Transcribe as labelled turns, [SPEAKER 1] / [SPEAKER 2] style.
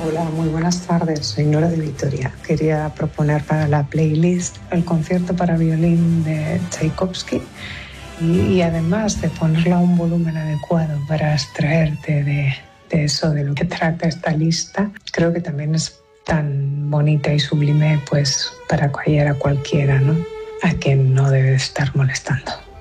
[SPEAKER 1] Hola, muy buenas tardes. Soy Nora de Vitoria. Quería proponer para la playlist el concierto para violín de Tchaikovsky y además de ponerla a un volumen adecuado para extraerte de eso, de lo que trata esta lista. Creo que también es tan bonita y sublime pues para callar a cualquiera, ¿no? A quien no debe estar molestando.